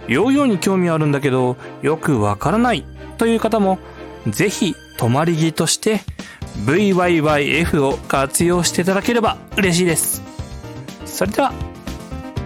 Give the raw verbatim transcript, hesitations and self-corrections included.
ヨーヨーに興味あるんだけどよくわからないという方も、ぜひ泊まり木として ブイワイワイエフ を活用していただければ嬉しいです。それでは